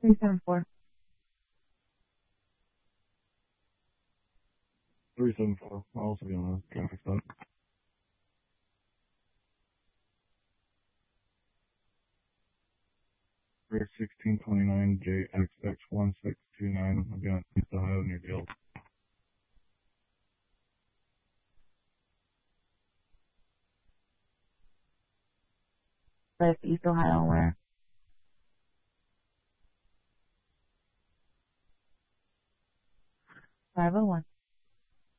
374. 374. I'll also be on a traffic stop. For 1629 JXX1629. I'll be on East Ohio near Guild. That's East Ohio where? 501.